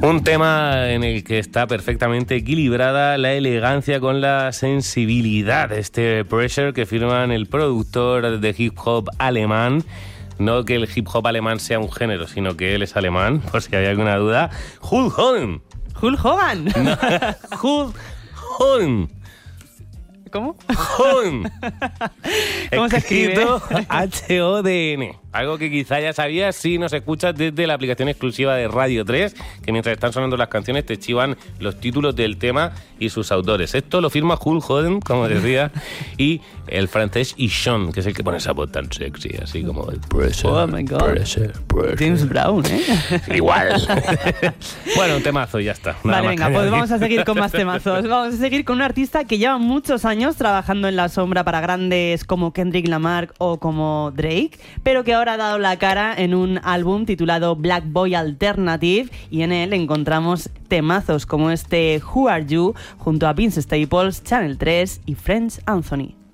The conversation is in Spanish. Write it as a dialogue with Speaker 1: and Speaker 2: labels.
Speaker 1: Un tema en el que está perfectamente equilibrada la elegancia con la sensibilidad. Este Pressure que firman el productor de hip hop alemán. No que el hip hop alemán sea un género, sino que él es alemán, por si hay alguna duda. Hulk Hogan.
Speaker 2: Hulk Hogan.
Speaker 1: No, Hulk Hogan.
Speaker 2: ¿Cómo?
Speaker 1: Hogan.
Speaker 2: ¿Cómo se escribe?
Speaker 1: Escrito H-O-D-N. Algo que quizá ya sabías si nos escuchas desde la aplicación exclusiva de Radio 3, que mientras están sonando las canciones te chivan los títulos del tema y sus autores. Esto lo firma Hulk Hogan, como decía, y el francés Ichon, que es el que pone esa voz tan sexy, así como el Pressure.
Speaker 2: Oh my God.
Speaker 1: Pressure.
Speaker 2: James Brown, ¿eh?
Speaker 1: Igual. Bueno, un temazo, ya está. Nada
Speaker 2: Vale,
Speaker 1: más
Speaker 2: venga,
Speaker 1: que
Speaker 2: pues
Speaker 1: añadir.
Speaker 2: vamos a seguir con más temazos. Vamos a seguir con un artista que lleva muchos años trabajando en la sombra para grandes como Kendrick Lamar o como Drake, pero que ahora ha dado la cara en un álbum titulado Black Boy Alternative, y en él encontramos temazos como este Who Are You junto a Vince Staples, Channel 3 y Friends Anthony.